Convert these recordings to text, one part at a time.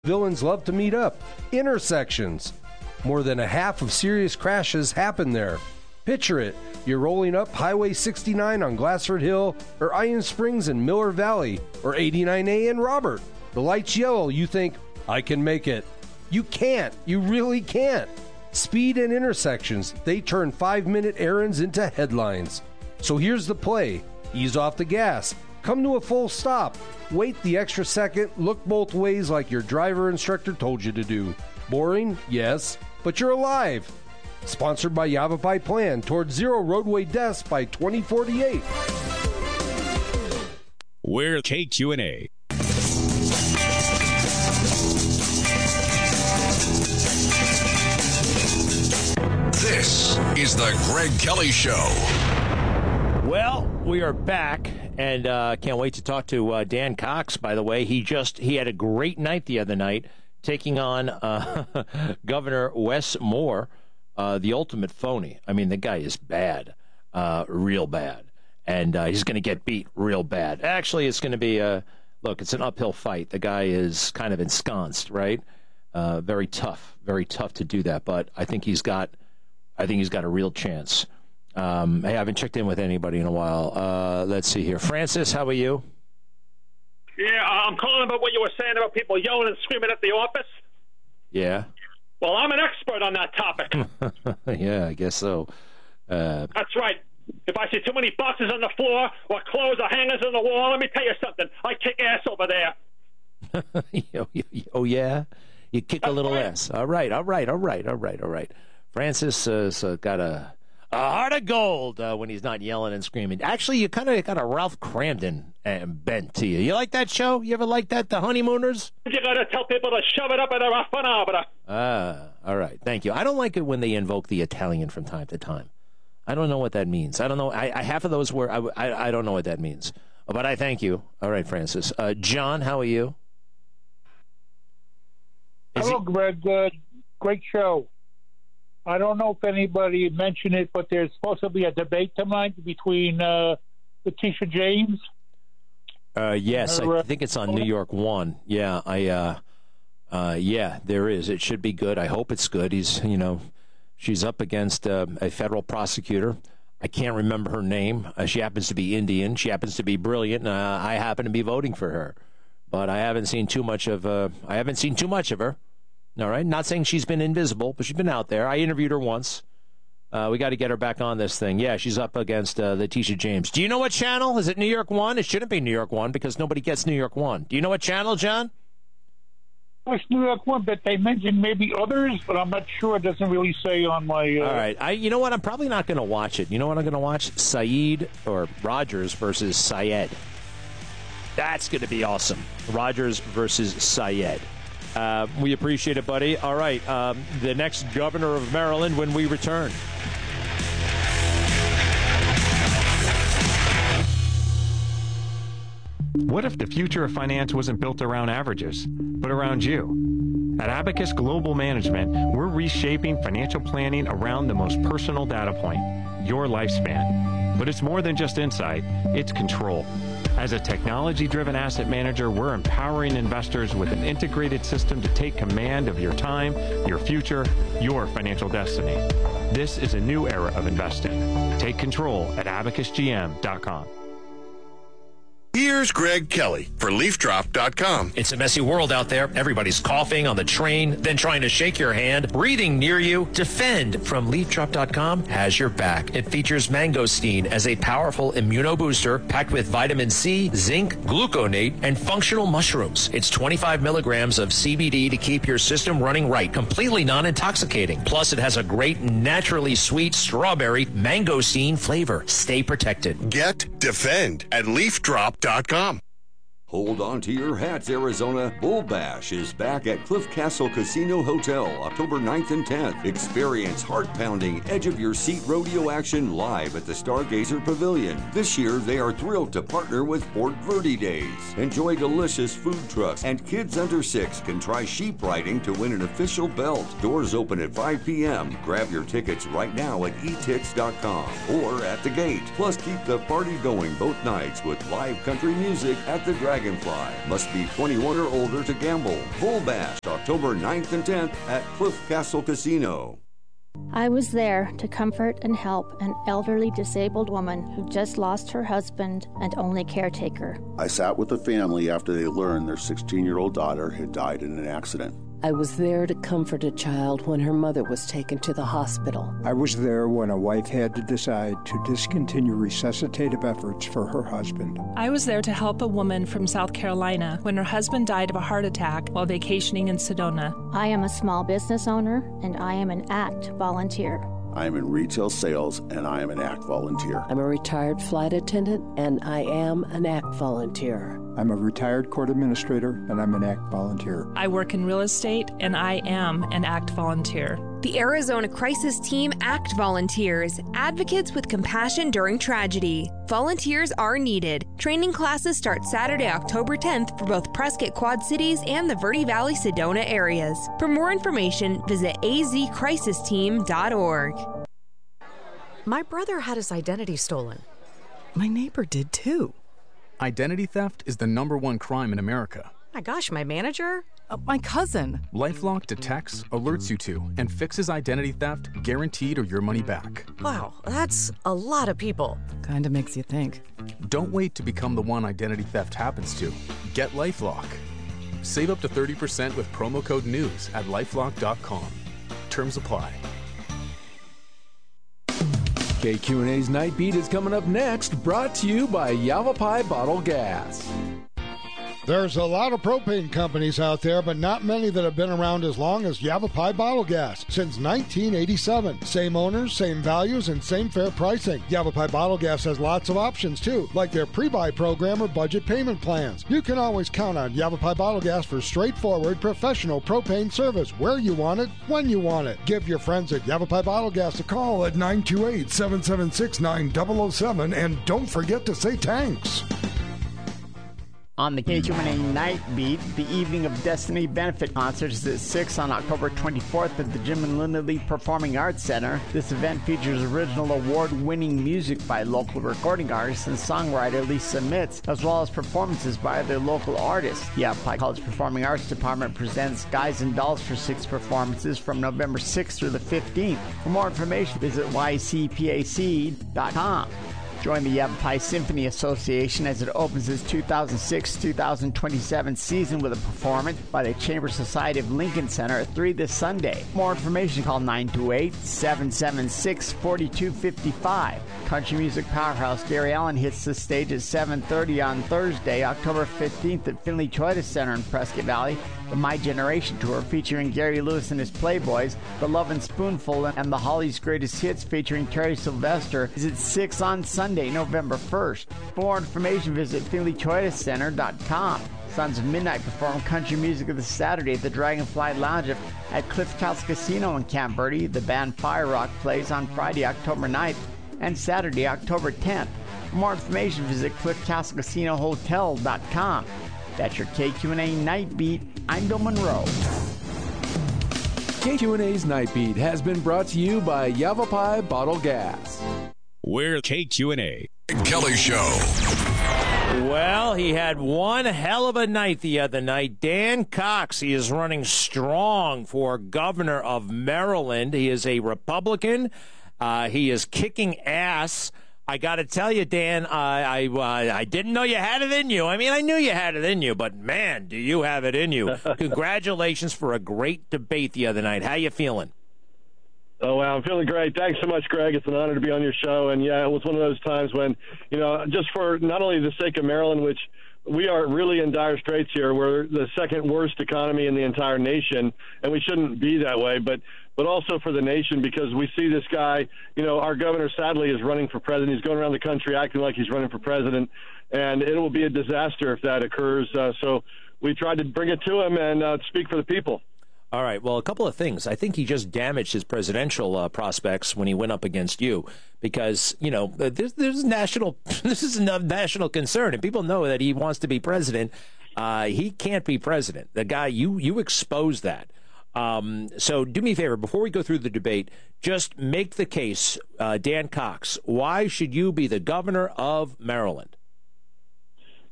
Villains love to meet up. Intersections. More than a half of serious crashes happen there. Picture it. You're rolling up Highway 69 on Glassford Hill, or Iron Springs in Miller Valley, or 89A in Robert. The light's yellow. You think, I can make it. You can't. You really can't. Speed and intersections, they turn 5-minute errands into headlines. So here's the play. Ease off the gas. Come to a full stop. Wait the extra second. Look both ways like your driver instructor told you to do. Boring? Yes. But you're alive. Sponsored by Yavapai Plan towards zero roadway deaths by 2048. We're KQNA. This is the Greg Kelly Show. Well, we are back, and can't wait to talk to Dan Cox, by the way. He had a great night the other night, taking on Governor Wes Moore, the ultimate phony. I mean, the guy is bad, real bad, and he's going to get beat real bad. Actually, it's going to be it's an uphill fight. The guy is kind of ensconced, right? Very tough to do that, but I think he's got a real chance. Hey, I haven't checked in with anybody in a while. Let's see here. Francis, how are you? Yeah, I'm calling about what you were saying about people yelling and screaming at the office. Yeah. Well, I'm an expert on that topic. Yeah, I guess so. That's right. If I see too many boxes on the floor or clothes or hangers on the wall, let me tell you something. I kick ass over there. Oh, yeah? You kick a little ass. All right. Francis has got a heart of gold when he's not yelling and screaming. Actually, you kind of got a Ralph Cramden bent to you. You like that show? You ever like that, The Honeymooners? You got to tell people to shove it up in their rafanabra. All right. Thank you. I don't like it when they invoke the Italian from time to time. I don't know what that means. I don't know. I half of those words, I don't know what that means. But I thank you. All right, Francis. John, how are you? Hello, Greg. Great show. I don't know if anybody mentioned it, but there's supposed to be a debate tonight between Letitia James. Yes, I think it's on New York One. Yeah, yeah, there is. It should be good. I hope it's good. She's up against a federal prosecutor. I can't remember her name. She happens to be Indian. She happens to be brilliant. I happen to be voting for her, but I haven't seen too much of. I haven't seen too much of her. All right, not saying she's been invisible, but she's been out there. I interviewed her once. We got to get her back on this thing. Yeah, she's up against Letitia James. Do you know what channel? Is it New York One? It shouldn't be New York One because nobody gets New York One. Do you know what channel, John? It's New York One, but they mentioned maybe others, but I'm not sure. It doesn't really say on my... All right. You know what? I'm probably not going to watch it. You know what I'm going to watch? Saeed or Rogers versus Syed. That's going to be awesome. Rogers versus Syed. We appreciate it, buddy. All right, the next governor of Maryland when we return. What if the future of finance wasn't built around averages, but around you? At Abacus Global Management, we're reshaping financial planning around the most personal data point, your lifespan. But it's more than just insight, it's control. As a technology-driven asset manager, we're empowering investors with an integrated system to take command of your time, your future, your financial destiny. This is a new era of investing. Take control at abacusgm.com. Here's Greg Kelly for LeafDrop.com. It's a messy world out there. Everybody's coughing on the train, then trying to shake your hand, breathing near you. Defend from LeafDrop.com has your back. It features mangosteen as a powerful immunobooster packed with vitamin C, zinc, gluconate, and functional mushrooms. It's 25 milligrams of CBD to keep your system running right, completely non-intoxicating. Plus, it has a great naturally sweet strawberry mangosteen flavor. Stay protected. Get Defend at LeafDrop.com. Hold on to your hats, Arizona. Bull Bash is back at Cliff Castle Casino Hotel, October 9th and 10th. Experience heart-pounding, edge-of-your-seat rodeo action live at the Stargazer Pavilion. This year, they are thrilled to partner with Fort Verde Days. Enjoy delicious food trucks, and kids under 6 can try sheep riding to win an official belt. Doors open at 5 p.m. Grab your tickets right now at etix.com or at the gate. Plus, keep the party going both nights with live country music at the Dragon Dragonfly. Must be 21 or older to gamble. Bull Bash, October 9th and 10th at Cliff Castle Casino. I was there to comfort and help an elderly disabled woman who just lost her husband and only caretaker. I sat with the family after they learned their 16-year-old daughter had died in an accident. I was there to comfort a child when her mother was taken to the hospital. I was there when a wife had to decide to discontinue resuscitative efforts for her husband. I was there to help a woman from South Carolina when her husband died of a heart attack while vacationing in Sedona. I am a small business owner, and I am an ACT volunteer. I am in retail sales, and I am an ACT volunteer. I'm a retired flight attendant, and I am an ACT volunteer. I'm a retired court administrator, and I'm an ACT volunteer. I work in real estate, and I am an ACT volunteer. The Arizona Crisis Team ACT volunteers, advocates with compassion during tragedy. Volunteers are needed. Training classes start Saturday, October 10th for both Prescott Quad Cities and the Verde Valley Sedona areas. For more information, visit azcrisisteam.org. My brother had his identity stolen. My neighbor did too. Identity theft is the #1 crime in America. My gosh, my manager? My cousin. LifeLock detects, alerts you to, and fixes identity theft, guaranteed or your money back. Wow, that's a lot of people. Kinda makes you think. Don't wait to become the one identity theft happens to. Get LifeLock. Save up to 30% with promo code NEWS at LifeLock.com. Terms apply. KQNA's Night Beat is coming up next, brought to you by Yavapai Bottle Gas. There's a lot of propane companies out there, but not many that have been around as long as Yavapai Bottle Gas since 1987. Same owners, same values, and same fair pricing. Yavapai Bottle Gas has lots of options too, like their pre-buy program or budget payment plans. You can always count on Yavapai Bottle Gas for straightforward, professional propane service where you want it, when you want it. Give your friends at Yavapai Bottle Gas a call at 928-776-9007, and don't forget to say thanks. On the KQNA Night Beat, the Evening of Destiny benefit concert is at 6 on October 24th at the Jim and Linda Lee Performing Arts Center. This event features original award-winning music by local recording artist and songwriter Lisa Mitz, as well as performances by other local artists. The Yavapai College Performing Arts Department presents Guys and Dolls for 6 performances from November 6th through the 15th. For more information, visit ycpac.com. Join the Yavapai Symphony Association as it opens its 2006-2027 season with a performance by the Chamber Society of Lincoln Center at 3 this Sunday. More information, call 928-776-4255. Country music powerhouse Gary Allen hits the stage at 7:30 on Thursday, October 15th at Finley Toyota Center in Prescott Valley. The My Generation Tour featuring Gary Lewis and his Playboys, The Love and Spoonful, and the Holly's Greatest Hits featuring Terry Sylvester is at 6 on Sunday, November 1st. For more information, visit FinleyToyotaCenter.com. Sons of Midnight perform country music this Saturday at the Dragonfly Lounge at Cliff Castle Casino in Camp Verde. The band Fire Rock plays on Friday, October 9th and Saturday, October 10th. For more information, visit CliffCastleCasinoHotel.com. That's your KQNA Night Beat. I'm Bill Monroe. KQNA's Night Beat has been brought to you by Yavapai Bottle Gas. We're KQNA. Kelly Show. Well, he had one hell of a night the other night. Dan Cox, he is running strong for governor of Maryland. He is a Republican. He is kicking ass. I got to tell you, Dan, I didn't know you had it in you. I mean, I knew you had it in you, but, man, do you have it in you. Congratulations for a great debate the other night. How you feeling? Oh, wow, I'm feeling great. Thanks so much, Greg. It's an honor to be on your show. And, yeah, it was one of those times when, you know, just for not only the sake of Maryland, which we are really in dire straits here. We're the second worst economy in the entire nation, and we shouldn't be that way, but also for the nation, because we see this guy, you know, our governor sadly is running for president. He's going around the country acting like he's running for president, and it will be a disaster if that occurs. So we tried to bring it to him and speak for the people. All right. Well, a couple of things. I think he just damaged his presidential prospects when he went up against you, because, you know, this is a national concern, and people know that he wants to be president. He can't be president. The guy, you exposed that. So do me a favor, before we go through the debate, just make the case, Dan Cox, why should you be the governor of Maryland?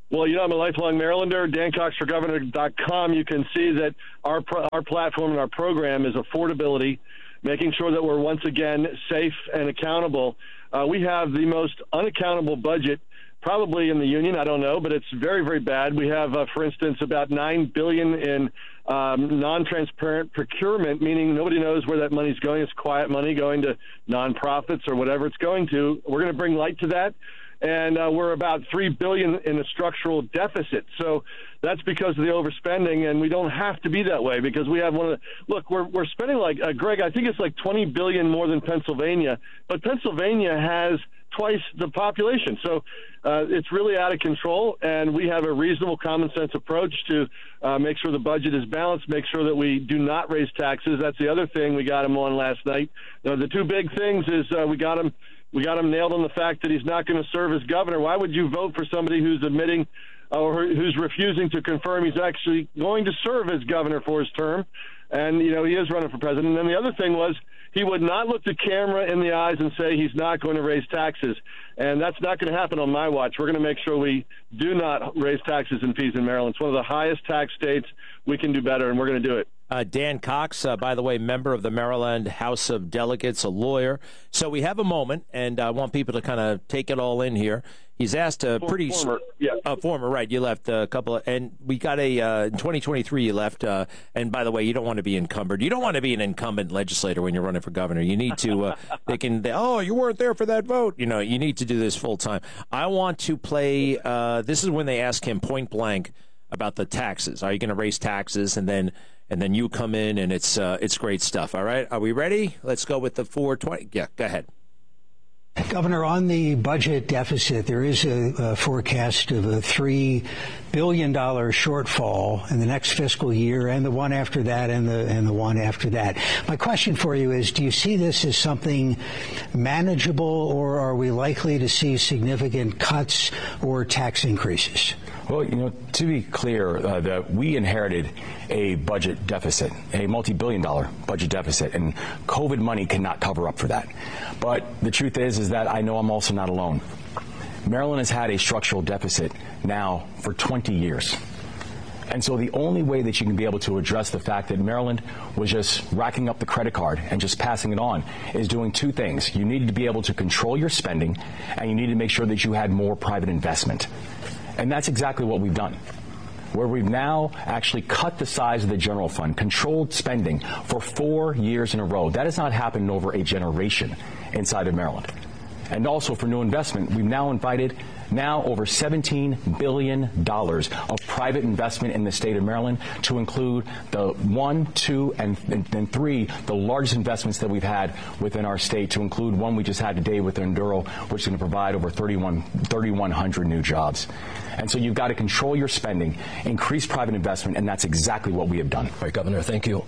Well, I'm a lifelong Marylander. DanCoxForGovernor.com. You can see that our platform and our program is affordability, making sure that we're once again safe and accountable. We have the most unaccountable budget probably in the union. I don't know, but it's very, very bad. We have, for instance, about $9 billion in non-transparent procurement, meaning nobody knows where that money's going. It's quiet money going to nonprofits or whatever it's going to. We're going to bring light to that. And we're about $3 billion in a structural deficit. So that's because of the overspending, and we don't have to be that way because we have one of the – look, we're spending like Greg, I think it's like $20 billion more than Pennsylvania, but Pennsylvania has twice the population. So it's really out of control, and we have a reasonable common sense approach to make sure the budget is balanced, make sure that we do not raise taxes. That's the other thing we got him on last night. The two big things is we got him nailed on the fact that he's not going to serve as governor. Why would you vote for somebody who's admitting or who's refusing to confirm he's actually going to serve as governor for his term? And, he is running for president. And then the other thing was he would not look the camera in the eyes and say he's not going to raise taxes. And that's not going to happen on my watch. We're going to make sure we do not raise taxes and fees in Maryland. It's one of the highest tax states. We can do better, and we're going to do it. Dan Cox, by the way, member of the Maryland House of Delegates, a lawyer. So we have a moment, and I want people to kind of take it all in here. He's asked a pretty former, right? You left a couple of, and we got in 2023. You left, and by the way, you don't want to be encumbered. You don't want to be an incumbent legislator when you're running for governor. You need to. You weren't there for that vote. You need to do this full time. I want to play. This is when they ask him point blank about the taxes. Are you going to raise taxes? And then you come in, and it's great stuff. All right, are we ready? Let's go with the 420. Yeah, go ahead. Governor, on the budget deficit, there is a forecast of a $3 billion shortfall in the next fiscal year, and the one after that, and the one after that. My question for you is, do you see this as something manageable, or are we likely to see significant cuts or tax increases? Well, to be clear, that we inherited a budget deficit, a multi-billion-dollar budget deficit, and COVID money cannot cover up for that. But the truth is that I know I'm also not alone. Maryland has had a structural deficit now for 20 years. And so the only way that you can be able to address the fact that Maryland was just racking up the credit card and just passing it on is doing two things. You needed to be able to control your spending, and you needed to make sure that you had more private investment. And that's exactly what we've done, where we've now actually cut the size of the general fund, controlled spending for 4 years in a row. That has not happened in over a generation inside of Maryland. And also for new investment, we've now invited over $17 billion of private investment in the state of Maryland, to include the 1, 2, and 3, the largest investments that we've had within our state, to include one we just had today with Enduro, which is going to provide over 3,100 new jobs. And so you've got to control your spending, increase private investment, and that's exactly what we have done. All right, Governor, thank you.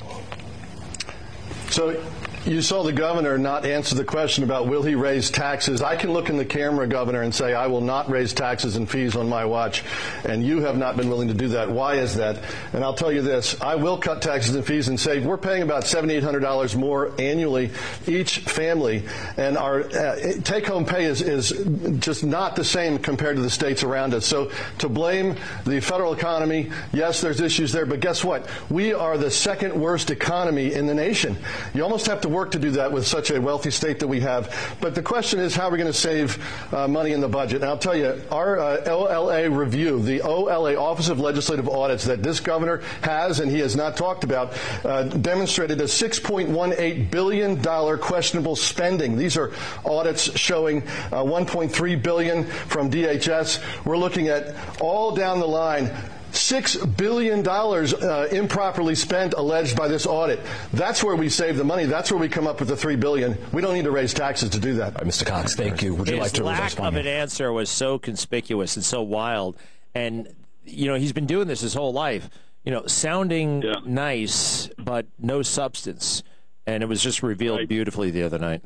So you saw the governor not answer the question about will he raise taxes. I can look in the camera, Governor, and say I will not raise taxes and fees on my watch, and you have not been willing to do that. Why is that? And I'll tell you this, I will cut taxes and fees and say we're paying about $7,800 more annually each family, and our take-home pay is just not the same compared to the states around us. So to blame the federal economy, yes, there's issues there, but guess what? We are the second worst economy in the nation. You almost have to work to do that with such a wealthy state that we have. But the question is, how are we going to save money in the budget? And I'll tell you, our OLA review, the OLA, Office of Legislative Audits, that this governor has and he has not talked about, demonstrated a $6.18 billion questionable spending. These are audits showing $1.3 billion from DHS. We're looking at all down the line, $6 billion improperly spent, alleged by this audit. That's where we save the money. That's where we come up with the $3 billion. We don't need to raise taxes to do that. Mr. Cox, thank you. Would you like to respond? His lack of an answer was so conspicuous and so wild. And, he's been doing this his whole life, sounding nice, but no substance. And it was just revealed beautifully the other night.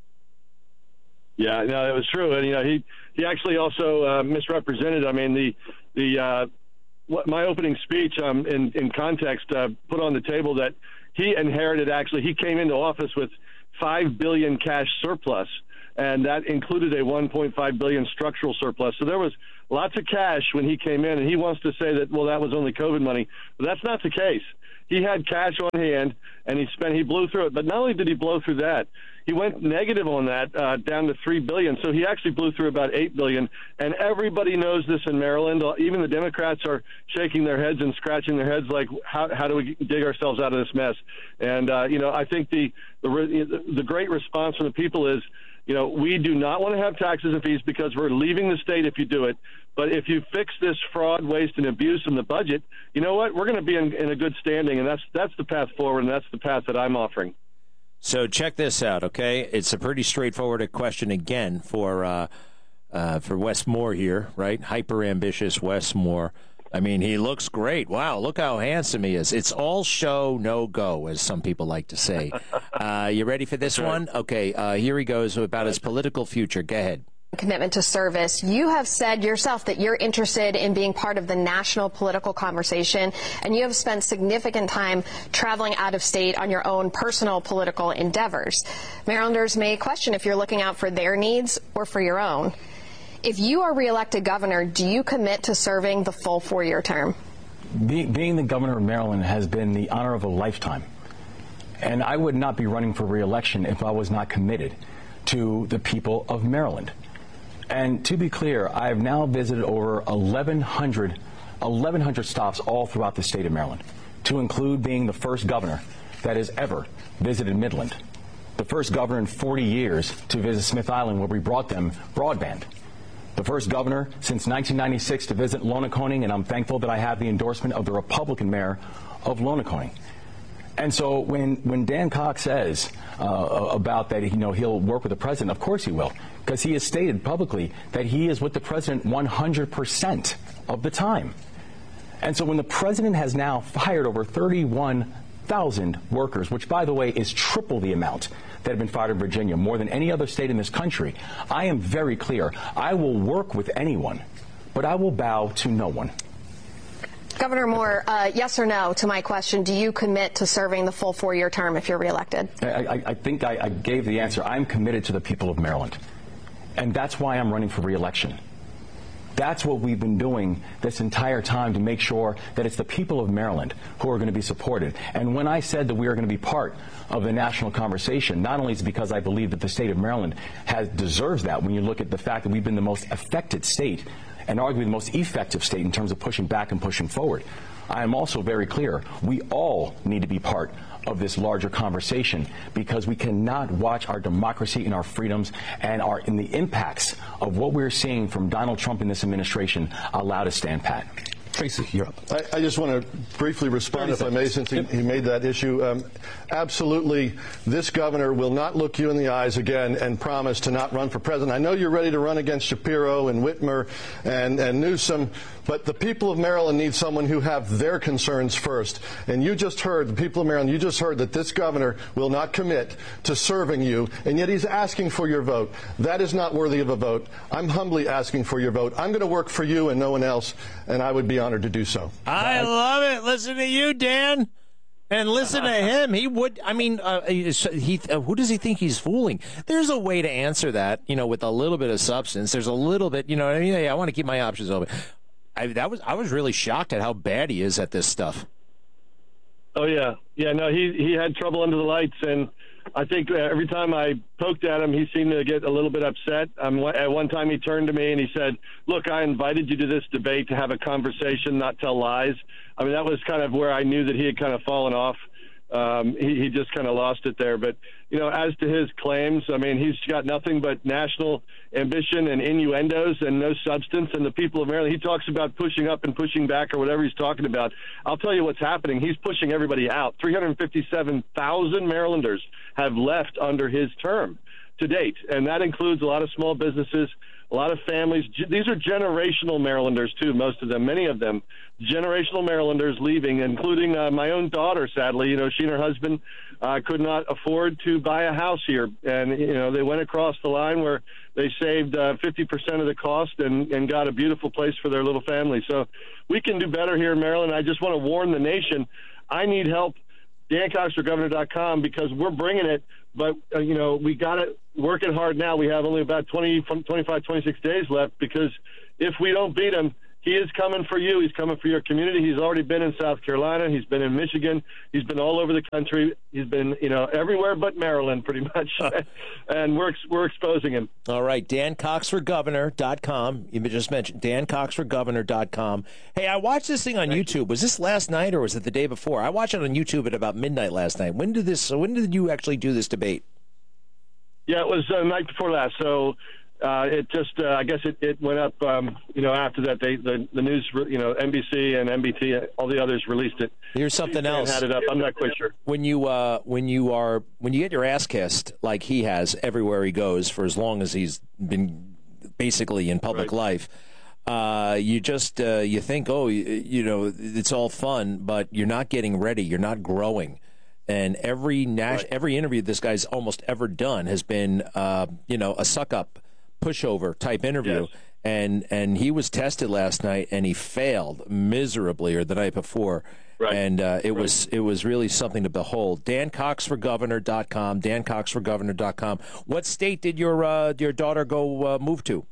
Yeah, no, it was true. And, he actually also misrepresented. I mean, my opening speech in context put on the table that he inherited. Actually, he came into office with $5 billion cash surplus, and that included a $1.5 billion structural surplus. So there was lots of cash when he came in, and he wants to say that, well, that was only COVID money. But that's not the case. He had cash on hand, and he blew through it. But not only did he blow through that, he went negative on that, down to $3 billion. So he actually blew through about $8 billion. And everybody knows this in Maryland. Even the Democrats are shaking their heads and scratching their heads like, how do we dig ourselves out of this mess? And, I think the great response from the people is, we do not want to have taxes and fees because we're leaving the state if you do it. But if you fix this fraud, waste, and abuse in the budget, you know what? We're going to be in a good standing, and that's the path forward, and that's the path that I'm offering. So check this out, okay? It's a pretty straightforward question again for Wes Moore here, right? Hyper-ambitious Wes Moore. I mean, he looks great. Wow, look how handsome he is. It's all show, no go, as some people like to say. You ready for this one? Okay, here he goes about his political future. Go ahead. Commitment to service. You have said yourself that you're interested in being part of the national political conversation, and you have spent significant time traveling out of state on your own personal political endeavors. Marylanders may question if you're looking out for their needs or for your own. If you are reelected governor, do you commit to serving the full 4-year term? Being the governor of Maryland has been the honor of a lifetime. And I would not be running for re-election if I was not committed to the people of Maryland. And to be clear, I have now visited over 1,100 stops all throughout the state of Maryland, to include being the first governor that has ever visited Midland, the first governor in 40 years to visit Smith Island, where we brought them broadband, the first governor since 1996 to visit Lonaconing, and I'm thankful that I have the endorsement of the Republican mayor of Lonaconing. And so when Dan Cox says about that, he'll work with the president, of course he will, because he has stated publicly that he is with the president 100% of the time. And so when the president has now fired over 31,000 workers, which, by the way, is triple the amount that have been fired in Virginia, more than any other state in this country, I am very clear. I will work with anyone, but I will bow to no one. Governor Moore, yes or no to my question, do you commit to serving the full 4-year term if you're reelected? I think I gave the answer. I'm committed to the people of Maryland, and that's why I'm running for re-election. That's what we've been doing this entire time, to make sure that it's the people of Maryland who are going to be supported. And when I said that we are going to be part of the national conversation, not only is it because I believe that the state of Maryland deserves that, when you look at the fact that we've been the most affected state and arguably the most effective state in terms of pushing back and pushing forward. I am also very clear, we all need to be part of this larger conversation, because we cannot watch our democracy and our freedoms and in the impacts of what we're seeing from Donald Trump in this administration allow to stand pat. Tracy, you're up. I just want to briefly respond, if I may, since he made that issue. Absolutely, this governor will not look you in the eyes again and promise to not run for president. I know you're ready to run against Shapiro and Whitmer and Newsom, but the people of Maryland need someone who have their concerns first. And you just heard, the people of Maryland, you just heard that this governor will not commit to serving you, and yet he's asking for your vote. That is not worthy of a vote. I'm humbly asking for your vote. I'm going to work for you and no one else, and I would be honored to do so. I love it. Listen to you, Dan. And listen to him. He would, who does he think he's fooling? There's a way to answer that, with a little bit of substance. There's a little bit, I want to keep my options open. I was really shocked at how bad he is at this stuff. Oh, yeah. Yeah, no, he had trouble under the lights, and I think every time I poked at him, he seemed to get a little bit upset. At one time he turned to me and he said, look, I invited you to this debate to have a conversation, not tell lies. I mean, that was kind of where I knew that he had kind of fallen off. He just kind of lost it there. But, as to his claims, I mean, he's got nothing but national ambition and innuendos and no substance. And the people of Maryland, he talks about pushing up and pushing back or whatever he's talking about. I'll tell you what's happening. He's pushing everybody out. 357,000 Marylanders have left under his term to date. And that includes a lot of small businesses, a lot of families. These are generational Marylanders, too, most of them, many of them, generational Marylanders leaving, including my own daughter, sadly. She and her husband could not afford to buy a house here. And, they went across the line where they saved 50% of the cost and got a beautiful place for their little family. So we can do better here in Maryland. I just want to warn the nation, I need help DanCoxForGovernor.com, because we're bringing it. But, we got it working hard now. We have only about 25, 26 days left, because if we don't beat him, he is coming for you. He's coming for your community. He's already been in South Carolina. He's been in Michigan. He's been all over the country. He's been, everywhere but Maryland, pretty much. And we're exposing him. All right, DanCoxForGovernor.com. You just mentioned DanCoxForGovernor.com. Hey, I watched this thing on YouTube. Was this last night or was it the day before? I watched it on YouTube at about midnight last night. When did you actually do this debate? Yeah, it was the night before last. So it just, I guess it went up, after that, the news, NBC and NBT, all the others released it. Here's something else. Had it up. I'm not quite sure. When you get your ass kissed like he has everywhere he goes for as long as he's been basically in public life, you think, it's all fun, but you're not getting ready. You're not growing. And every interview this guy's almost ever done has been, a suck-up, pushover type interview. Yes. And he was tested last night, and he failed miserably, or the night before. Right. And it was really something to behold. DanCoxForGovernor.com, DanCoxForGovernor.com. What state did your daughter go move to?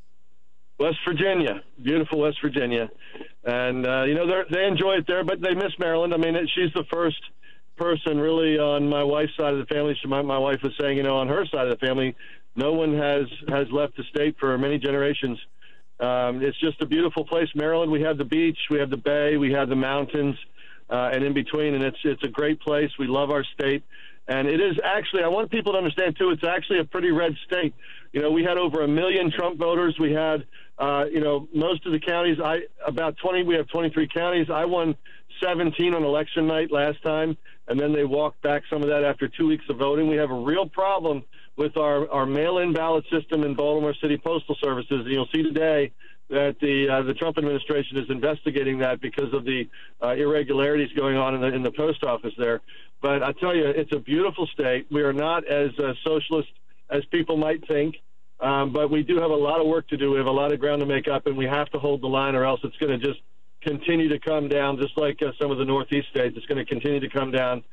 West Virginia, beautiful West Virginia. And, they enjoy it there, but they miss Maryland. I mean, she's the first person really on my wife's side of the family. My wife was saying, on her side of the family, no one has left the state for many generations. It's just a beautiful place, Maryland. We have the beach, we have the bay, we have the mountains, and in between, and it's a great place. We love our state, and it is actually, I want people to understand too, it's actually a pretty red state. We had over 1 million Trump voters. We had, most of the counties. We have 23 counties. I won 17 on election night last time, and then they walked back some of that after 2 weeks of voting. We have a real problem with our mail-in ballot system in Baltimore City Postal Services. And you'll see today that the Trump administration is investigating that because of the irregularities going on in the post office there. But I tell you, it's a beautiful state. We are not as socialist as people might think, but we do have a lot of work to do. We have a lot of ground to make up, and we have to hold the line, or else it's going to just continue to come down, just like some of the Northeast states. It's going to continue to come down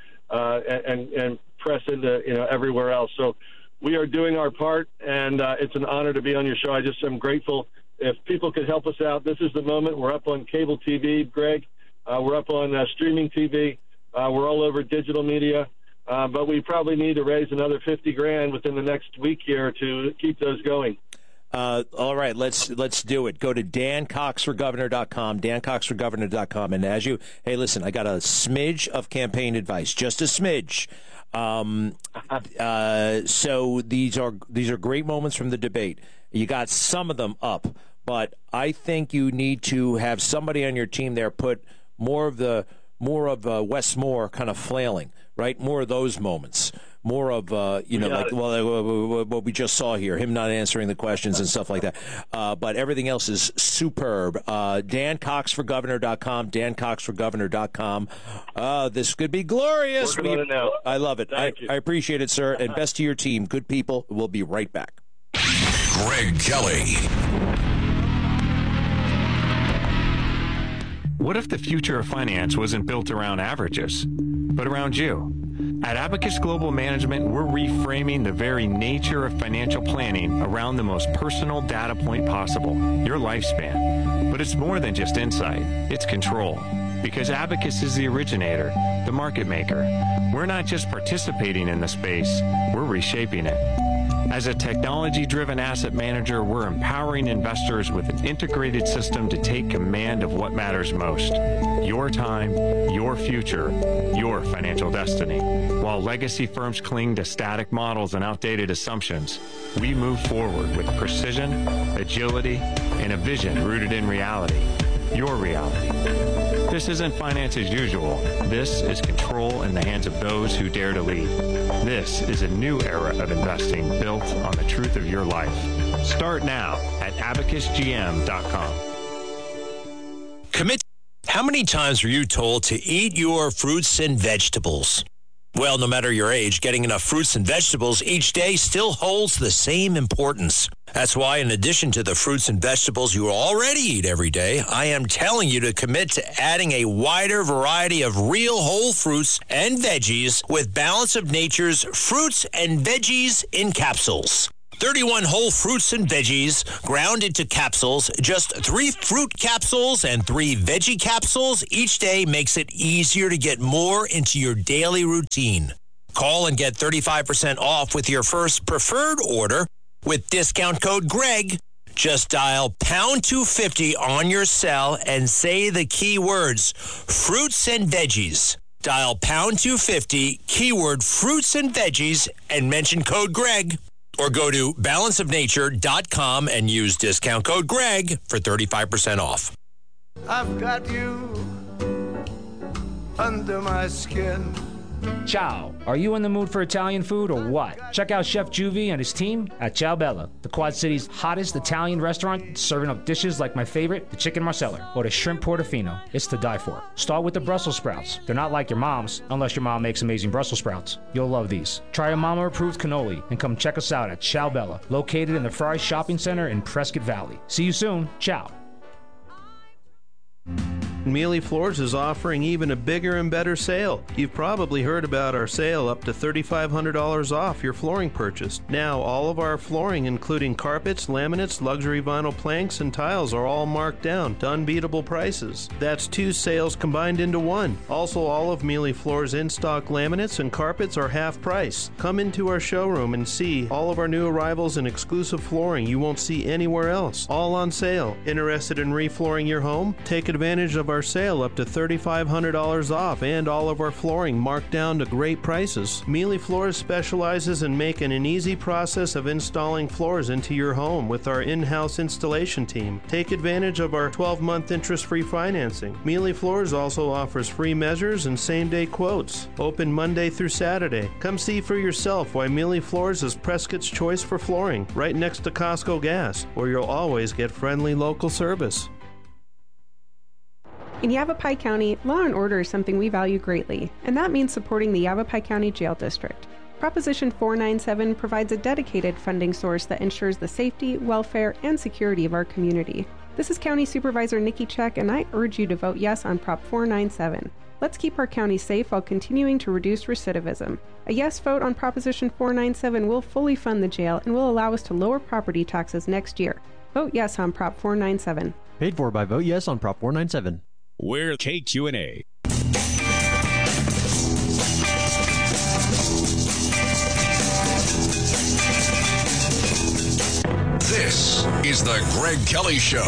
and press into everywhere else. So we are doing our part, and it's an honor to be on your show. I just am grateful. If people could help us out, this is the moment. We're up on cable TV, Greg. We're up on streaming TV. We're all over digital media. But we probably need to raise another $50,000 within the next week here to keep those going. All right, let's do it. Go to DanCoxForGovernor.com, DanCoxForGovernor.com, and hey, listen, I got a smidge of campaign advice, just a smidge. So these are great moments from the debate. You got some of them up, but I think you need to have somebody on your team there put more of Wes Moore kind of flailing, right? More of those moments. More of, like what we just saw here, him not answering the questions and stuff like that. But everything else is superb. DanCoxForGovernor.com, DanCoxForGovernor.com. This could be glorious. Working on it now. I love it. I appreciate it, sir. And best to your team. Good people. We'll be right back. Greg Kelly. What if the future of finance wasn't built around averages, but around you? At Abacus Global Management, we're reframing the very nature of financial planning around the most personal data point possible, your lifespan. But it's more than just insight, it's control. Because Abacus is the originator, the market maker. We're not just participating in the space, we're reshaping it. As a technology-driven asset manager, we're empowering investors with an integrated system to take command of what matters most. Your time, your future, your financial destiny. While legacy firms cling to static models and outdated assumptions, we move forward with precision, agility, and a vision rooted in reality. Your reality. This isn't finance as usual. This is control in the hands of those who dare to lead. This is a new era of investing built on the truth of your life. Start now at abacusgm.com. Commit. How many times were you told to eat your fruits and vegetables? Well, no matter your age, getting enough fruits and vegetables each day still holds the same importance. That's why, in addition to the fruits and vegetables you already eat every day, I am telling you to commit to adding a wider variety of real whole fruits and veggies with Balance of Nature's Fruits and Veggies in Capsules. 31 whole fruits and veggies ground into capsules. Just 3 fruit capsules and 3 veggie capsules each day makes it easier to get more into your daily routine. Call and get 35% off with your first preferred order with discount code GREG. Just dial pound 250 on your cell and say the key words, fruits and veggies. Dial pound 250, keyword fruits and veggies, and mention code GREG. Or go to balanceofnature.com and use discount code GREG for 35% off. I've got you under my skin. Ciao. Are you in the mood for Italian food or what? Check out Chef Juvie and his team at Ciao Bella, the Quad City's hottest Italian restaurant, serving up dishes like my favorite, the chicken marsala, or the shrimp portofino. It's to die for. Start with the Brussels sprouts. They're not like your mom's, unless your mom makes amazing Brussels sprouts. You'll love these. Try a mama-approved cannoli and come check us out at Ciao Bella, located in the Fry Shopping Center in Prescott Valley. See you soon. Ciao. Mealy Floors is offering even a bigger and better sale. You've probably heard about our sale up to $3,500 off your flooring purchase. Now, all of our flooring, including carpets, laminates, luxury vinyl planks, and tiles, are all marked down to unbeatable prices. That's 2 sales combined into one. Also, all of Mealy Floors' in-stock laminates and carpets are half price. Come into our showroom and see all of our new arrivals and exclusive flooring you won't see anywhere else. All on sale. Interested in reflooring your home? Take advantage of our sale up to $3,500 off and all of our flooring marked down to great prices. Mealy Floors specializes in making an easy process of installing floors into your home with our in-house installation team. Take advantage of our 12-month interest-free financing. Mealy Floors also offers free measures and same-day quotes. Open Monday through Saturday. Come see for yourself why Mealy Floors is Prescott's choice for flooring, right next to Costco Gas, where you'll always get friendly local service. In Yavapai County, law and order is something we value greatly, and that means supporting the Yavapai County Jail District. Proposition 497 provides a dedicated funding source that ensures the safety, welfare, and security of our community. This is County Supervisor Nikki Check, and I urge you to vote yes on Prop 497. Let's keep our county safe while continuing to reduce recidivism. A yes vote on Proposition 497 will fully fund the jail and will allow us to lower property taxes next year. Vote yes on Prop 497. Paid for by Vote Yes on Prop 497. We're KQNA. This is the Greg Kelly Show.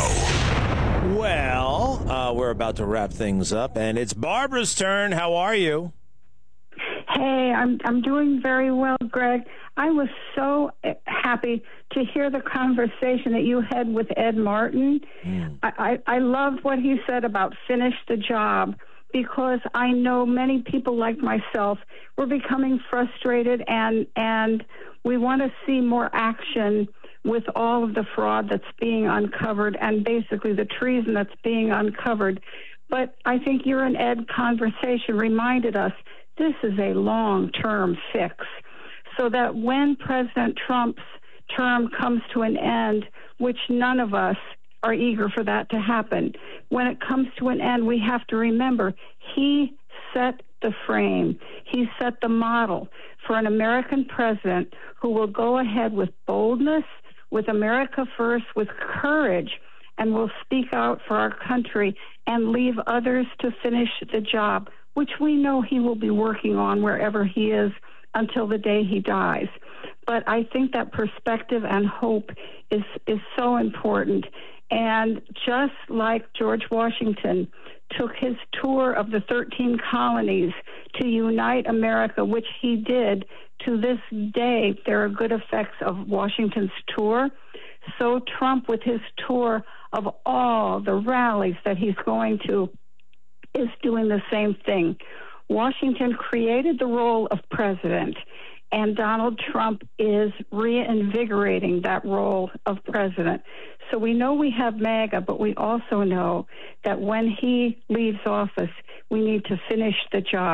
Well, we're about to wrap things up, and it's Barbara's turn. How are you? Hey, I'm doing very well, Greg. I was so happy to hear the conversation that you had with Ed Martin. I loved what he said about finish the job, because I know many people like myself, we're becoming frustrated and we want to see more action with all of the fraud that's being uncovered and basically the treason that's being uncovered. But I think your and Ed conversation reminded us this is a long-term fix, so that when President Trump's term comes to an end, which none of us are eager for that to happen, when it comes to an end, we have to remember he set the frame. He set the model for an American president who will go ahead with boldness, with America first, with courage, and will speak out for our country and leave others to finish the job, which we know he will be working on wherever he is until the day he dies. But I think that perspective and hope is so important. And just like George Washington took his tour of the 13 colonies to unite America, which he did, to this day, there are good effects of Washington's tour. So Trump, with his tour of all the rallies that he's going to, is doing the same thing. Washington created the role of president, and Donald Trump is reinvigorating that role of president. So we know we have MAGA, but we also know that when he leaves office, we need to finish the job.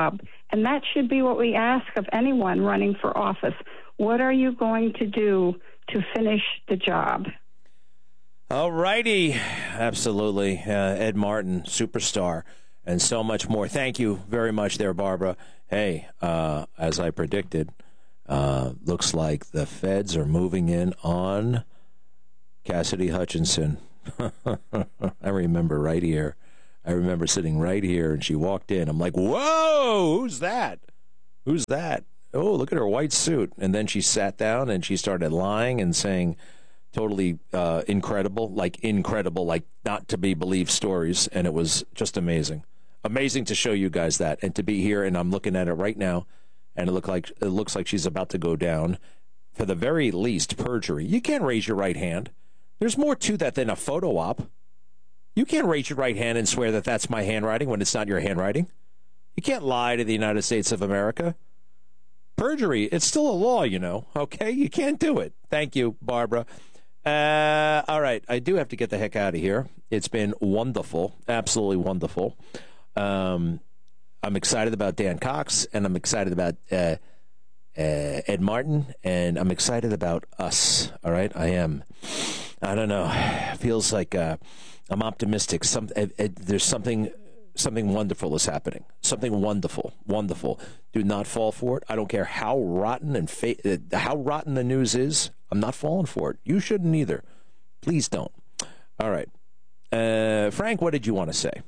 And that should be what we ask of anyone running for office. What are you going to do to finish the job? All righty. Absolutely. Ed Martin, superstar, and so much more. Thank you very much there, Barbara. Hey, as I predicted, looks like the feds are moving in on Cassidy Hutchinson. I remember right here. I remember sitting right here, and she walked in. I'm like, whoa, who's that? Who's that? Oh, look at her white suit. And then she sat down, and she started lying and saying totally incredible, like not to be believed stories. And it was just amazing. Amazing to show you guys that, and to be here, and I'm looking at it right now, and it looks like she's about to go down for the very least perjury. You can't raise your right hand. There's more to that than a photo op. You can't raise your right hand and swear that that's my handwriting when it's not your handwriting. You can't lie to the United States of America. Perjury, it's still a law, you know, okay? You can't do it. Thank you, Barbara. All right, I do have to get the heck out of here. It's been wonderful, absolutely wonderful. I'm excited about Dan Cox, and I'm excited about Ed Martin, and I'm excited about us, all right? I am. I don't know. It feels like I'm optimistic. There's something wonderful is happening. Something wonderful. Do not fall for it. I don't care how rotten how rotten the news is. I'm not falling for it. You shouldn't either. Please don't. All right. Frank, what did you want to say?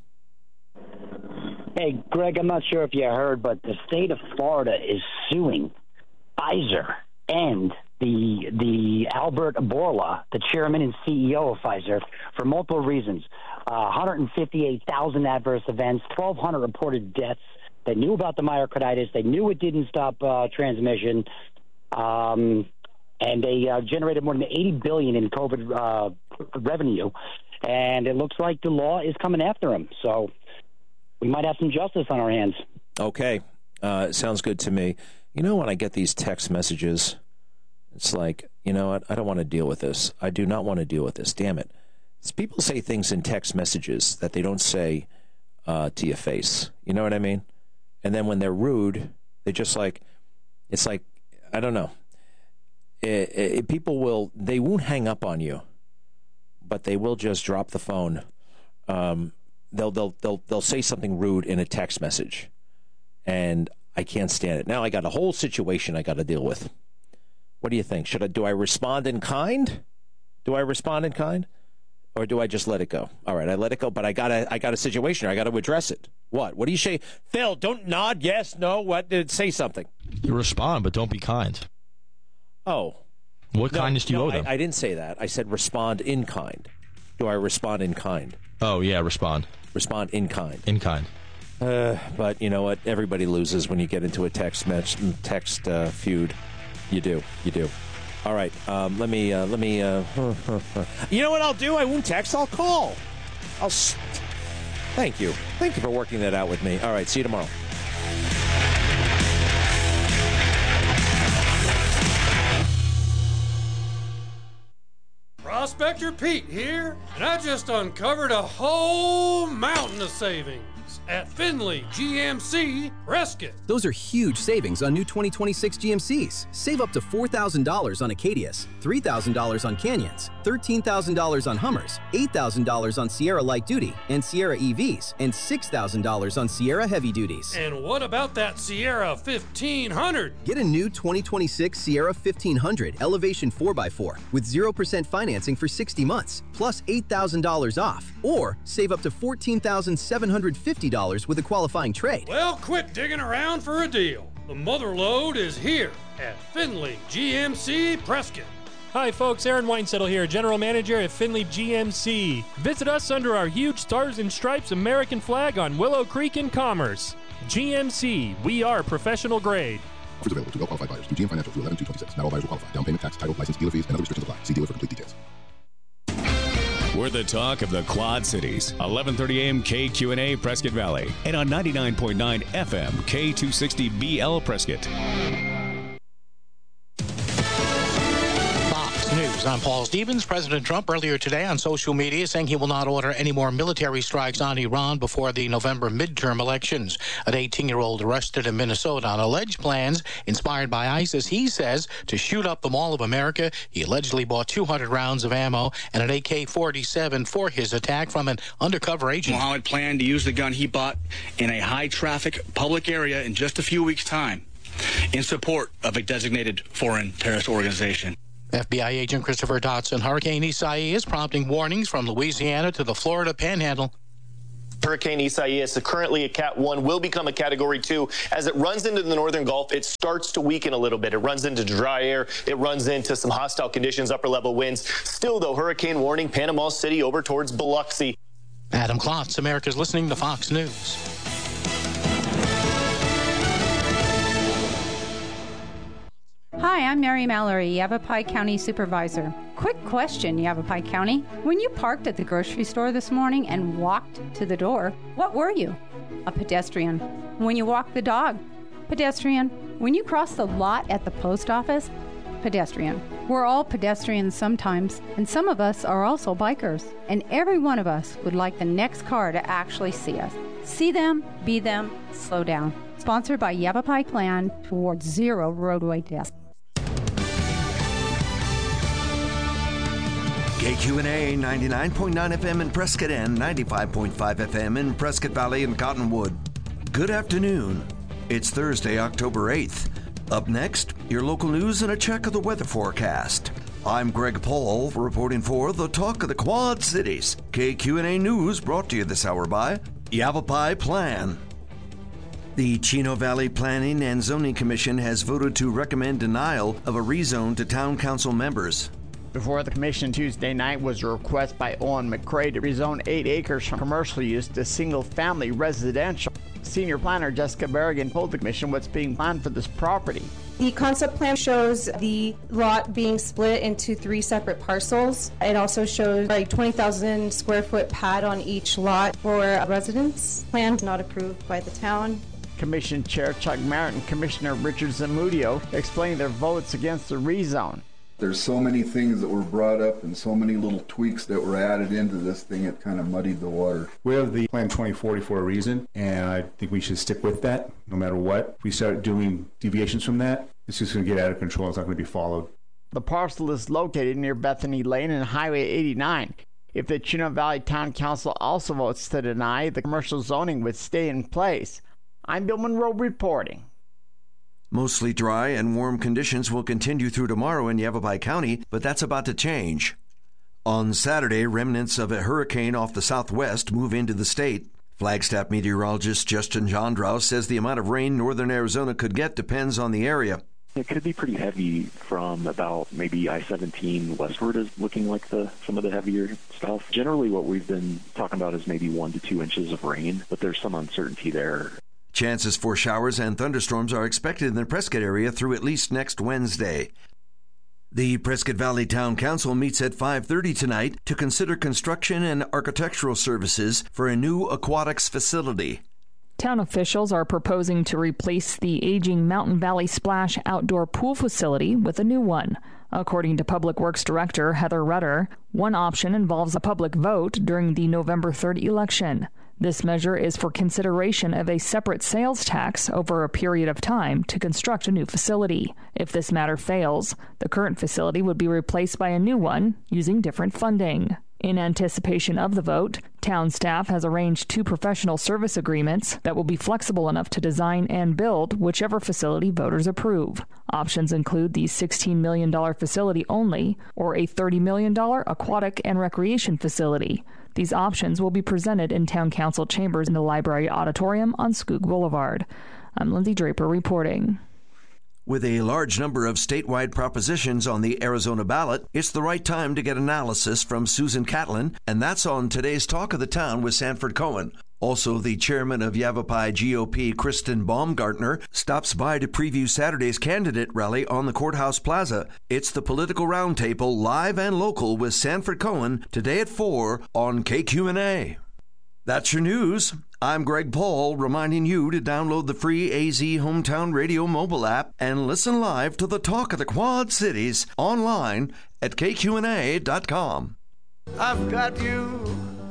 Hey, Greg, I'm not sure if you heard, but the state of Florida is suing Pfizer and the Albert Bourla, the chairman and CEO of Pfizer, for multiple reasons. 158,000 adverse events, 1,200 reported deaths. They knew about the myocarditis. They knew it didn't stop transmission. And they generated more than $80 billion in COVID revenue. And it looks like the law is coming after them. So we might have some justice on our hands. Okay. Sounds good to me. You know, when I get these text messages, it's like, you know what? I don't want to deal with this. I do not want to deal with this. Damn it. People say things in text messages that they don't say to your face. You know what I mean? And then when they're rude, they just like, it's like, I don't know. People they won't hang up on you, but they will just drop the phone. They'll say something rude in a text message, and I can't stand it. Now I got a whole situation I got to deal with. What do you think? Do I respond in kind? Or do I just let it go? All right, I let it go, but I got a situation. I got to address it. What do you say? Phil, don't nod. Yes, no. What? Say something. You respond, but don't be kind. Oh. What kindness do you owe them? I didn't say that. I said respond in kind. Do I respond in kind? Oh, yeah, respond. Respond in kind. In kind. But you know what? Everybody loses when you get into a text feud. You do. All right. Let me. You know what I'll do? I won't text. I'll call. Thank you. Thank you for working that out with me. All right. See you tomorrow. Prospector Pete here, and I just uncovered a whole mountain of savings at Finley GMC Prescott. Those are huge savings on new 2026 GMCs. Save up to $4,000 on Acadias, $3,000 on Canyons, $13,000 on Hummers, $8,000 on Sierra Light Duty and Sierra EVs, and $6,000 on Sierra Heavy Duties. And what about that Sierra 1500? Get a new 2026 Sierra 1500 Elevation 4x4 with 0% financing for 60 months, plus $8,000 off, or save up to $14,750 with a qualifying trade. Well, quit digging around for a deal. The mother lode is here at Finley GMC Prescott. Hi folks, Aaron Weinsettle here, General Manager at Finley GMC. Visit us under our huge Stars and Stripes American flag on Willow Creek in Commerce. GMC, we are professional grade. Offers available to well-qualified buyers. UGM Financial through 11/2/26. Not all buyers will qualify. Down payment, tax, title, license, dealer fees, and other restrictions apply. See dealer for complete details. We're the talk of the Quad Cities. 11:30 a.m. KQNA Prescott Valley. And on 99.9 FM K260BL Prescott. Fox News. News. I'm Paul Stevens. President Trump earlier today on social media saying he will not order any more military strikes on Iran before the November midterm elections. An 18-year-old arrested in Minnesota on alleged plans inspired by ISIS, he says, to shoot up the Mall of America. He allegedly bought 200 rounds of ammo and an AK-47 for his attack from an undercover agent. Mohammed planned to use the gun he bought in a high-traffic public area in just a few weeks' time in support of a designated foreign terrorist organization. FBI agent Christopher Dotson. Hurricane Isaias prompting warnings from Louisiana to the Florida Panhandle. Hurricane Isaias, currently a Cat 1, will become a Category 2. As it runs into the northern Gulf, it starts to weaken a little bit. It runs into dry air. It runs into some hostile conditions, upper-level winds. Still, though, hurricane warning, Panama City over towards Biloxi. Adam Klotz, America's listening to Fox News. Hi, I'm Mary Mallory, Yavapai County Supervisor. Quick question, Yavapai County. When you parked at the grocery store this morning and walked to the door, what were you? A pedestrian. When you walked the dog, pedestrian. When you crossed the lot at the post office, pedestrian. We're all pedestrians sometimes, and some of us are also bikers. And every one of us would like the next car to actually see us. See them, be them, slow down. Sponsored by Yavapai Plan towards zero roadway deaths. KQNA 99.9 FM in Prescott and 95.5 FM in Prescott Valley and Cottonwood. Good afternoon. It's Thursday, October 8th. Up next, your local news and a check of the weather forecast. I'm Greg Paul, reporting for the Talk of the Quad Cities. KQNA News brought to you this hour by Yavapai Plan. The Chino Valley Planning and Zoning Commission has voted to recommend denial of a rezone to town council members. Before the commission Tuesday night was a request by Owen McCray to rezone 8 acres from commercial use to single-family residential. Senior planner Jessica Berrigan told the commission what's being planned for this property. The concept plan shows the lot being split into 3 separate parcels. It also shows a 20,000 square foot pad on each lot for a residence. Plan not approved by the town. Commission Chair Chuck Merritt and Commissioner Richard Zamudio explained their votes against the rezone. There's so many things that were brought up and so many little tweaks that were added into this thing, it kind of muddied the water. We have the Plan 2040 for a reason, and I think we should stick with that no matter what. If we start doing deviations from that, it's just going to get out of control. It's not going to be followed. The parcel is located near Bethany Lane and Highway 89. If the Chino Valley Town Council also votes to deny, the commercial zoning would stay in place. I'm Bill Monroe reporting. Mostly dry and warm conditions will continue through tomorrow in Yavapai County, but that's about to change. On Saturday, remnants of a hurricane off the southwest move into the state. Flagstaff meteorologist Justin Jondrau says the amount of rain northern Arizona could get depends on the area. It could be pretty heavy from about maybe I-17 westward is looking like some of the heavier stuff. Generally what we've been talking about is maybe 1 to 2 inches of rain, but there's some uncertainty there. Chances for showers and thunderstorms are expected in the Prescott area through at least next Wednesday. The Prescott Valley Town Council meets at 5:30 tonight to consider construction and architectural services for a new aquatics facility. Town officials are proposing to replace the aging Mountain Valley Splash outdoor pool facility with a new one. According to Public Works Director Heather Rudder, one option involves a public vote during the November 3rd election. This measure is for consideration of a separate sales tax over a period of time to construct a new facility. If this matter fails, the current facility would be replaced by a new one using different funding. In anticipation of the vote, town staff has arranged 2 professional service agreements that will be flexible enough to design and build whichever facility voters approve. Options include the $16 million facility only or a $30 million aquatic and recreation facility. These options will be presented in Town Council chambers in the Library Auditorium on Skoog Boulevard. I'm Lindsay Draper reporting. With a large number of statewide propositions on the Arizona ballot, it's the right time to get analysis from Susan Catlin, and that's on today's Talk of the Town with Sanford Cohen. Also, the chairman of Yavapai GOP, Kristen Baumgartner, stops by to preview Saturday's candidate rally on the Courthouse Plaza. It's the Political Roundtable, live and local with Sanford Cohen, today at 4 on KQNA. That's your news. I'm Greg Paul, reminding you to download the free AZ Hometown Radio mobile app and listen live to the talk of the Quad Cities online at kqna.com. I've got you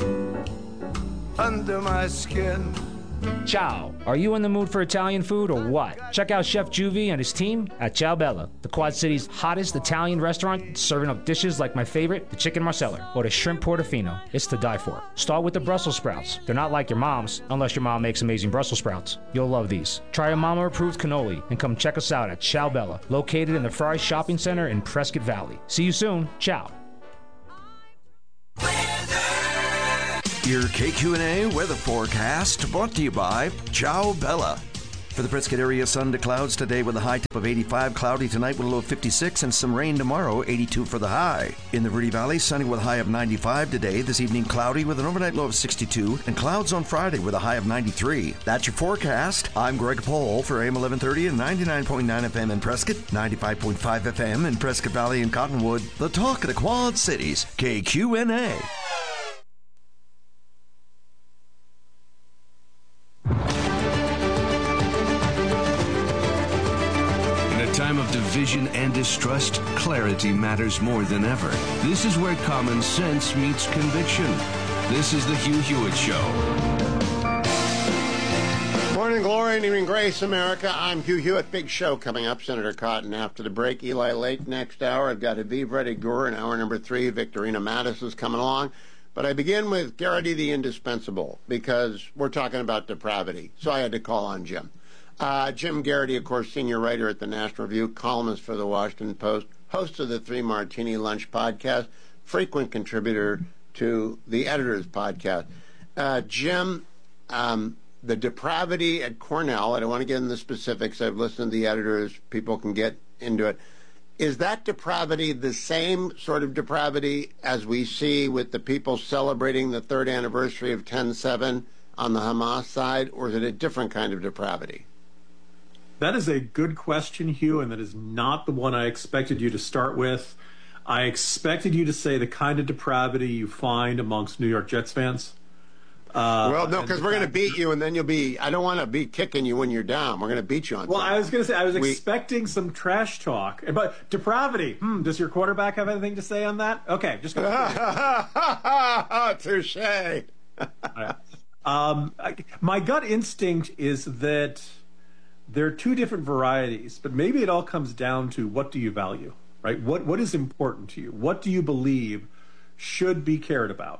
under my skin. Ciao. Are you in the mood for Italian food or what? Check out Chef Juvie and his team at Ciao Bella, the Quad City's hottest Italian restaurant, serving up dishes like my favorite, the chicken marsala, or the shrimp portofino. It's to die for. Start with the Brussels sprouts. They're not like your mom's, unless your mom makes amazing Brussels sprouts. You'll love these. Try a mama-approved cannoli and come check us out at Ciao Bella, located in the Fry Shopping Center in Prescott Valley. See you soon. Ciao. Your KQNA weather forecast brought to you by Ciao Bella. For the Prescott area, sun to clouds today with a high top of 85, cloudy tonight with a low of 56, and some rain tomorrow, 82 for the high. In the Verde Valley, sunny with a high of 95 today. This evening, cloudy with an overnight low of 62, and clouds on Friday with a high of 93. That's your forecast. I'm Greg Pohl for AM 1130 and 99.9 FM in Prescott, 95.5 FM in Prescott Valley and Cottonwood. The talk of the Quad Cities, KQNA. Time of division and distrust, clarity matters more than ever. This is where common sense meets conviction. This is the Hugh Hewitt Show. Morning glory and evening grace, America. I'm Hugh Hewitt. Big show coming up. Senator Cotton after the break. Eli Lake next hour. I've got Aviv Reddy-Gur in hour number 3. Victorina Mattis is coming along. But I begin with Garrity the Indispensable because we're talking about depravity. So I had to call on Jim. Jim Garrity, of course, senior writer at the National Review, columnist for the Washington Post, host of the 3 Martini Lunch podcast, frequent contributor to the Editor's podcast. Jim, the depravity at Cornell, I don't want to get into the specifics. I've listened to the editors. People can get into it. Is that depravity the same sort of depravity as we see with the people celebrating the 3rd anniversary of 10/7 on the Hamas side, or is it a different kind of depravity? That is a good question, Hugh, and that is not the one I expected you to start with. I expected you to say the kind of depravity you find amongst New York Jets fans. Well, no, because we're going to beat you, and then you'll be... I don't want to be kicking you when you're down. We're going to beat you on Well, I was going to say, I was expecting some trash talk. But depravity, does your quarterback have anything to say on that? Okay, just go. Touché. My gut instinct is that there are 2 different varieties, but maybe it all comes down to what do you value, right? What is important to you? What do you believe should be cared about?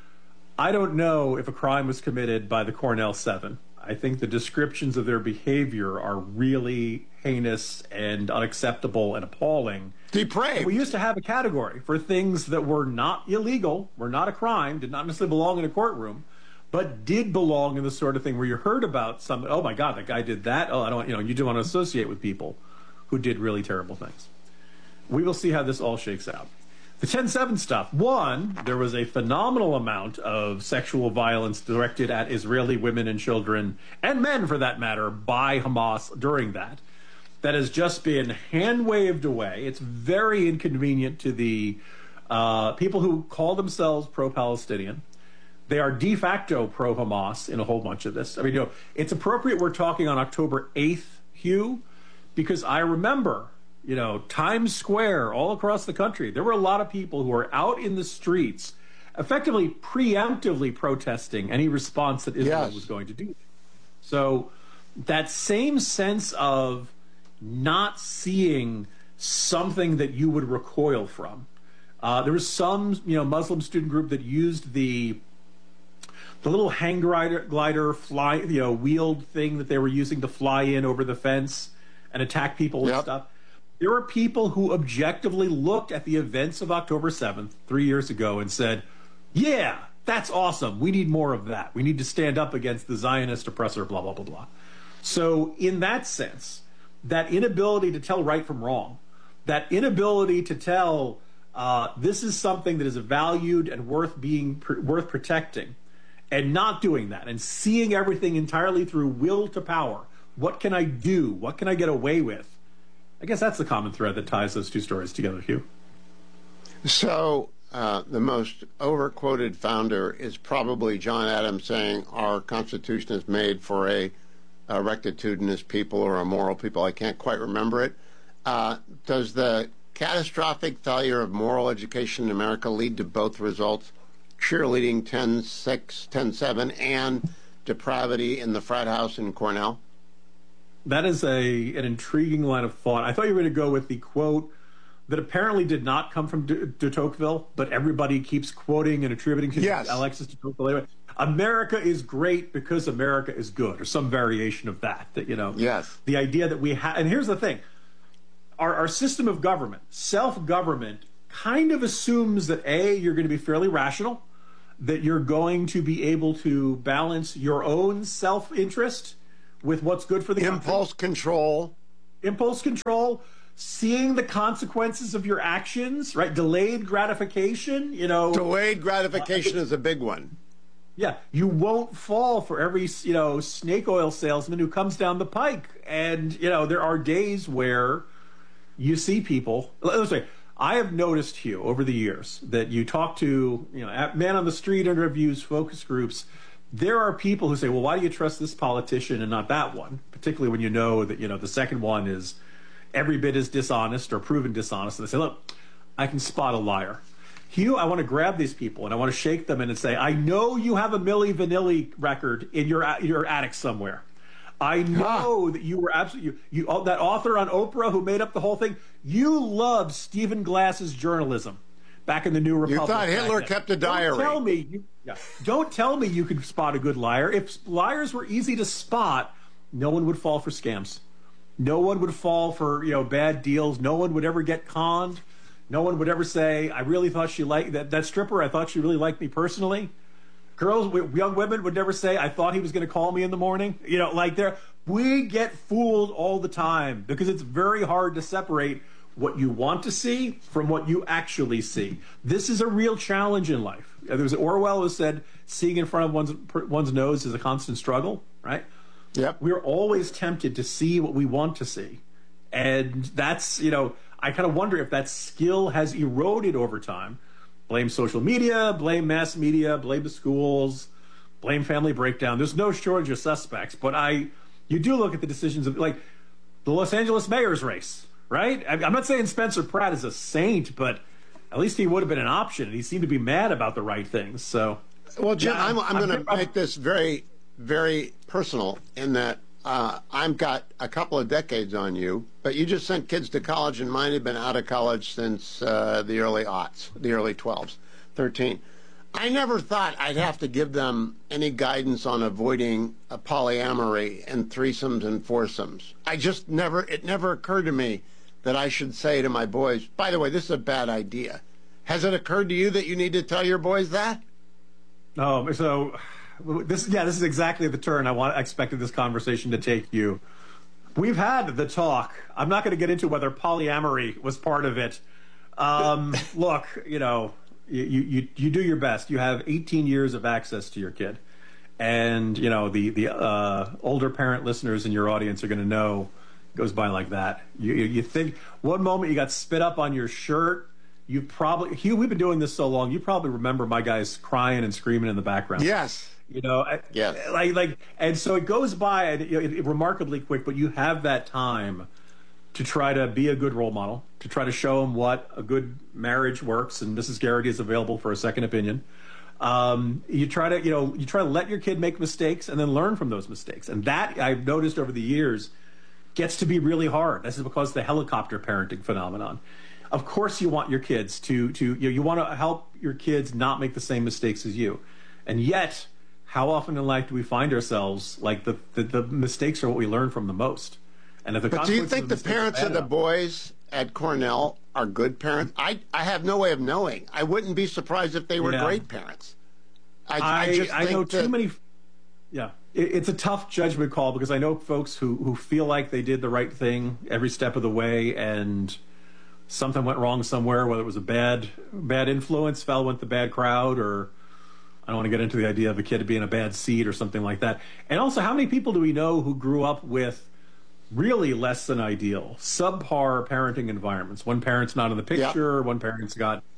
I don't know if a crime was committed by the Cornell 7. I think the descriptions of their behavior are really heinous and unacceptable and appalling. Depraved. And we used to have a category for things that were not illegal, were not a crime, did not necessarily belong in a courtroom, but did belong in the sort of thing where you heard about some, oh my God, that guy did that. Oh, I don't, you do want to associate with people who did really terrible things. We will see how this all shakes out. The 10/7 stuff. One, there was a phenomenal amount of sexual violence directed at Israeli women and children, and men for that matter, by Hamas during that. That has just been hand-waved away. It's very inconvenient to the people who call themselves pro-Palestinian. They are de facto pro-Hamas in a whole bunch of this. I mean, it's appropriate we're talking on October 8th, Hugh, because I remember, Times Square all across the country, there were a lot of people who were out in the streets effectively preemptively protesting any response that Israel was going to do. So that same sense of not seeing something that you would recoil from. There was some, Muslim student group that used the little hang glider fly, wheeled thing that they were using to fly in over the fence and attack people and stuff. There were people who objectively looked at the events of October 7th 3 years ago and said, yeah, that's awesome. We need more of that. We need to stand up against the Zionist oppressor, blah, blah, blah, blah. So in that sense, that inability to tell right from wrong, that inability to tell this is something that is valued and worth protecting, and not doing that, and seeing everything entirely through will to power. What can I do? What can I get away with? I guess that's the common thread that ties those 2 stories together, Hugh. So the most overquoted founder is probably John Adams saying our Constitution is made for a rectitudinous people or a moral people. I can't quite remember it. Does the catastrophic failure of moral education in America lead to both results, cheerleading 10-6, 10-7, and depravity in the frat house in Cornell? That is an intriguing line of thought. I thought you were going to go with the quote that apparently did not come from de Tocqueville, but everybody keeps quoting and attributing to Alexis de Tocqueville. Anyway, America is great because America is good, or some variation of that. That, you know, the idea that we have, and here's the thing, our system of government, self-government, kind of assumes that A, you're going to be fairly rational, that you're going to be able to balance your own self-interest with what's good for the country. Impulse control, seeing the consequences of your actions, right? Delayed gratification, you know. Delayed gratification is a big one. Yeah, you won't fall for every, you know, snake oil salesman who comes down the pike. And, you know, there are days where you see people, let's say, I have noticed, Hugh, over the years that you talk to, you know, man on the street interviews, focus groups, there are people who say, well, why do you trust this politician and not that one? Particularly when you know that, you know, the second one is every bit as dishonest or proven dishonest. And they say, look, I can spot a liar. Hugh, I want to grab these people and I want to shake them and say, I know you have a Milli Vanilli record in your attic somewhere. I know that you were absolutely, that author on Oprah who made up the whole thing, you loved Stephen Glass's journalism back in the New Republic. You thought Hitler kept a diary. Don't tell me you could spot a good liar. If liars were easy to spot, no one would fall for scams. No one would fall for, you know, bad deals. No one would ever get conned. No one would ever say, I really thought she liked that stripper. I thought she really liked me personally. Girls, young women would never say, I thought he was going to call me in the morning. You know, like we get fooled all the time because it's very hard to separate what you want to see from what you actually see. This is a real challenge in life. There was Orwell who said, seeing in front of one's nose is a constant struggle, right? Yep. We're always tempted to see what we want to see. And that's, you know, I kind of wonder if that skill has eroded over time. Blame social media, blame mass media, blame the schools, blame family breakdown. There's no shortage of suspects, but you do look at the decisions of, like, the Los Angeles mayor's race, right? I'm not saying Spencer Pratt is a saint, but at least he would have been an option, and he seemed to be mad about the right things. So, well, Jim, I'm going to make this very, very personal in that I've got a couple of decades on you, but you just sent kids to college, and mine have been out of college since the early aughts, the early 12s, 13. I never thought I'd have to give them any guidance on avoiding a polyamory and threesomes and foursomes. It never occurred to me that I should say to my boys, by the way, this is a bad idea. Has it occurred to you that you need to tell your boys that? Oh, so this is exactly the turn I expected this conversation to take you. We've had the talk. I'm not going to get into whether polyamory was part of it. Look, you know, you do your best. You have 18 years of access to your kid, and you know the older parent listeners in your audience are going to know it goes by like that. You think one moment you got spit up on your shirt. You probably, Hugh, we've been doing this so long. You probably remember my guys crying and screaming in the background. Yes. You know, like, and so it goes by remarkably quick. But you have that time to try to be a good role model, to try to show them what a good marriage works. And Mrs. Garrity is available for a second opinion. You try to let your kid make mistakes and then learn from those mistakes. And that I've noticed over the years gets to be really hard. This is because of the helicopter parenting phenomenon. Of course, you want your kids you want to help your kids not make the same mistakes as you, and yet, how often in life do we find ourselves like the mistakes are what we learn from the most? And if do you think the parents of the boys at Cornell are good parents? I have no way of knowing. I wouldn't be surprised if they were great parents. I know too many. Yeah, it's a tough judgment call because I know folks who feel like they did the right thing every step of the way and something went wrong somewhere, whether it was a bad influence, fell with the bad crowd, or I don't want to get into the idea of a kid being a bad seed or something like that. And also, how many people do we know who grew up with really less than ideal, subpar parenting environments? One parent's not in the picture, one parent's got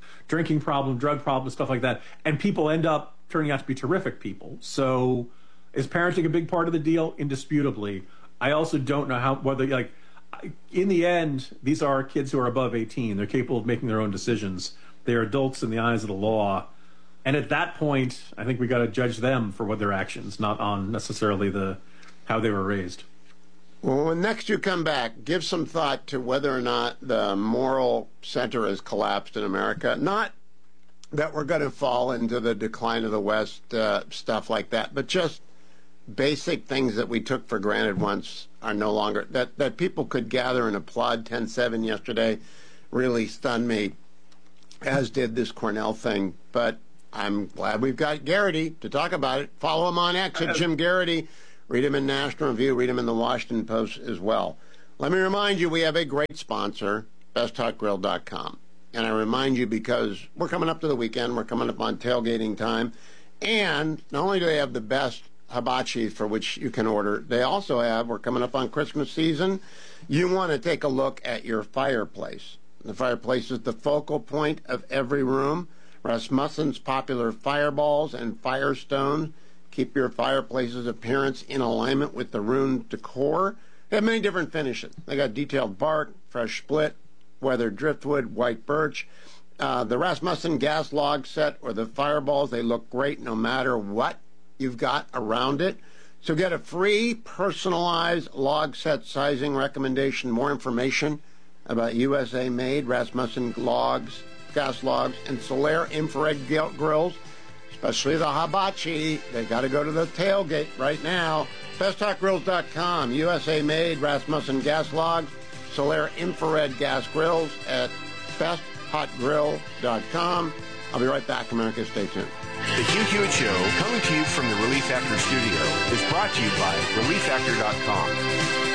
drinking problem, drug problem, stuff like that. And people end up turning out to be terrific people. So is parenting a big part of the deal? Indisputably. I also don't know whether in the end, these are kids who are above 18. They're capable of making their own decisions. They're adults in the eyes of the law. And at that point, I think we got to judge them for what their actions, not on necessarily how they were raised. Well, when next you come back, give some thought to whether or not the moral center has collapsed in America. Not that we're going to fall into the decline of the West, stuff like that, but just basic things that we took for granted once are no longer. That people could gather and applaud 10-7 yesterday really stunned me, as did this Cornell thing. But I'm glad we've got Garrity to talk about it. Follow him on X at Jim Garrity. Read him in National Review. Read him in the Washington Post as well. Let me remind you, we have a great sponsor, BestHotGrill.com. And I remind you because we're coming up to the weekend. We're coming up on tailgating time. And not only do they have the best hibachi for which you can order, they also have, we're coming up on Christmas season, you want to take a look at your fireplace. The fireplace is the focal point of every room. Rasmussen's popular fireballs and firestones keep your fireplace's appearance in alignment with the room decor. They have many different finishes. They got detailed bark, fresh split, weathered driftwood, white birch. The Rasmussen gas log set or the fireballs, they look great no matter what you've got around it. So get a free personalized log set sizing recommendation. More information about USA-made Rasmussen logs, gas logs, and Solaire infrared grills, especially the hibachi. They got to go to the tailgate right now. BestHotGrills.com. USA-made Rasmussen gas logs, Solaire infrared gas grills at BestHotGrill.com. I'll be right back, America. Stay tuned. The Hugh Hewitt Show, coming to you from the Relief Factor studio, is brought to you by ReliefFactor.com.